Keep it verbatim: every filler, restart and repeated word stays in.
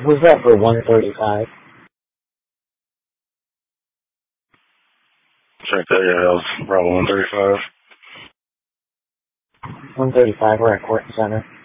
Who's that for one thirty-five? Check that, yeah, that was Bravo one thirty-five. one thirty-five, we're at Court Center.